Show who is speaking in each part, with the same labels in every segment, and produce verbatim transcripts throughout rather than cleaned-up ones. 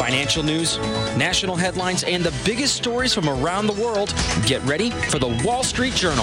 Speaker 1: Financial news, national headlines, and the biggest stories from around the world. Get ready for the Wall Street Journal.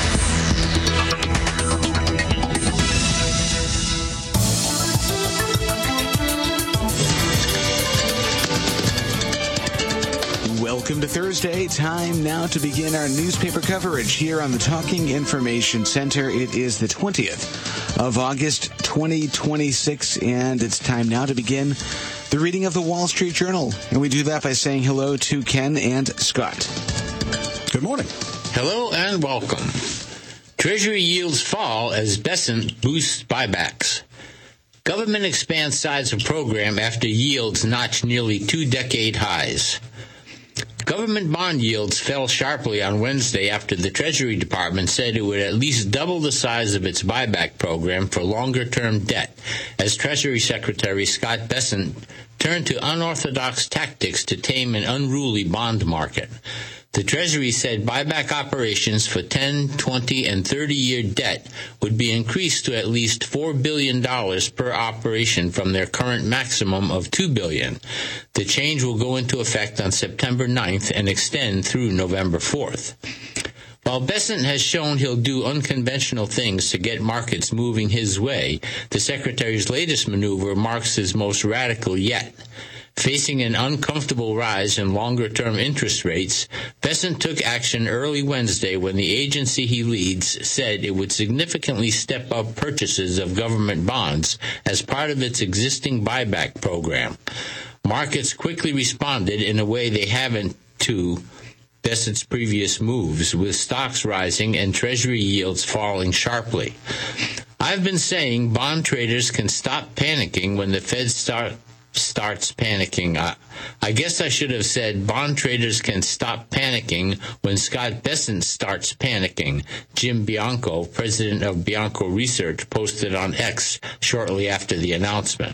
Speaker 2: Welcome to Thursday. Time now to begin our newspaper coverage here on the Talking Information Center. It is the twentieth of August, twenty twenty-six, and it's time now to begin the reading of the Wall Street Journal. And we do that by saying hello to Ken and Scott.
Speaker 3: Good morning.
Speaker 4: Hello and welcome. Treasury yields fall as Bessent boosts buybacks. Government expands size of program after yields notch nearly two-decade highs. Government bond yields fell sharply on Wednesday after the Treasury Department said it would at least double the size of its buyback program for longer-term debt, as Treasury Secretary Scott Bessent turned to unorthodox tactics to tame an unruly bond market. The Treasury said buyback operations for ten, twenty, and thirty-year debt would be increased to at least four billion dollars per operation from their current maximum of two billion dollars. The change will go into effect on September ninth and extend through November fourth. While Bessent has shown he'll do unconventional things to get markets moving his way, the Secretary's latest maneuver marks his most radical yet. Facing an uncomfortable rise in longer-term interest rates, Bessent took action early Wednesday when the agency he leads said it would significantly step up purchases of government bonds as part of its existing buyback program. Markets quickly responded in a way they haven't to Bessent's previous moves, with stocks rising and Treasury yields falling sharply. I've been saying bond traders can stop panicking when the Fed start starts panicking. I, I guess I should have said bond traders can stop panicking when Scott Bessent starts panicking, Jim Bianco, president of Bianco Research, posted on X shortly after the announcement.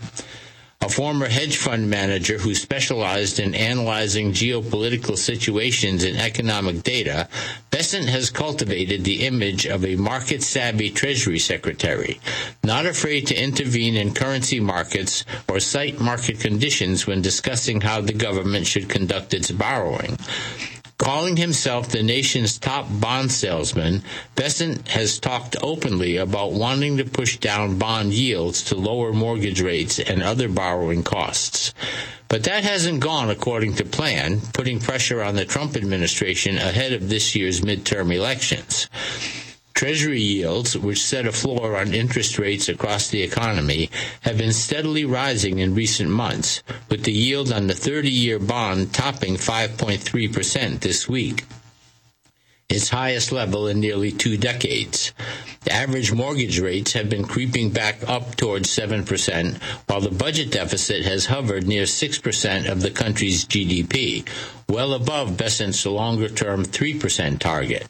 Speaker 4: A former hedge fund manager who specialized in analyzing geopolitical situations and economic data, Bessent has cultivated the image of a market-savvy Treasury Secretary, not afraid to intervene in currency markets or cite market conditions when discussing how the government should conduct its borrowing. Calling himself the nation's top bond salesman, Bessent has talked openly about wanting to push down bond yields to lower mortgage rates and other borrowing costs. But that hasn't gone according to plan, putting pressure on the Trump administration ahead of this year's midterm elections. Treasury yields, which set a floor on interest rates across the economy, have been steadily rising in recent months, with the yield on the thirty-year bond topping five point three percent this week, its highest level in nearly two decades. The average mortgage rates have been creeping back up towards seven percent, while the budget deficit has hovered near six percent of the country's G D P, well above Bessent's longer-term three percent target.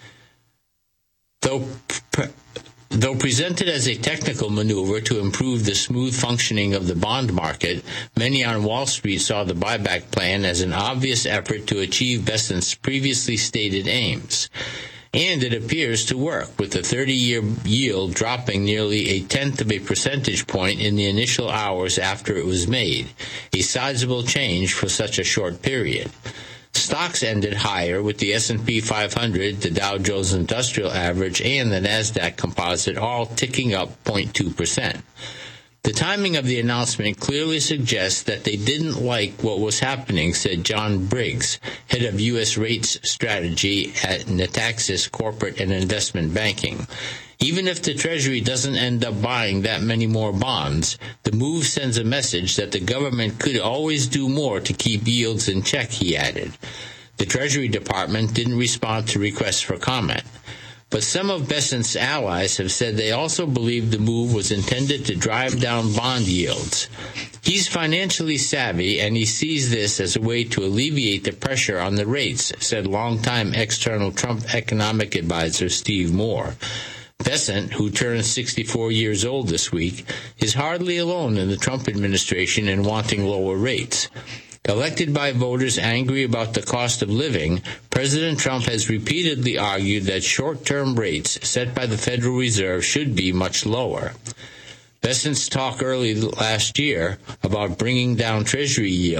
Speaker 4: Though, though presented as a technical maneuver to improve the smooth functioning of the bond market, many on Wall Street saw the buyback plan as an obvious effort to achieve Bessent's previously stated aims. And it appears to work, with the thirty-year yield dropping nearly a tenth of a percentage point in the initial hours after it was made, a sizable change for such a short period. Stocks ended higher, with the S and P five hundred, the Dow Jones Industrial Average, and the NASDAQ Composite all ticking up zero point two percent. The timing of the announcement clearly suggests that they didn't like what was happening, said John Briggs, head of U S rates strategy at Nataxis Corporate and Investment Banking. Even if the Treasury doesn't end up buying that many more bonds, the move sends a message that the government could always do more to keep yields in check, he added. The Treasury Department didn't respond to requests for comment. But some of Bessent's allies have said they also believe the move was intended to drive down bond yields. He's financially savvy, and he sees this as a way to alleviate the pressure on the rates, said longtime external Trump economic advisor Steve Moore. Bessent, who turns sixty-four years old this week, is hardly alone in the Trump administration in wanting lower rates. Elected by voters angry about the cost of living, President Trump has repeatedly argued that short-term rates set by the Federal Reserve should be much lower. Bessent's talk early last year about bringing down Treasury yields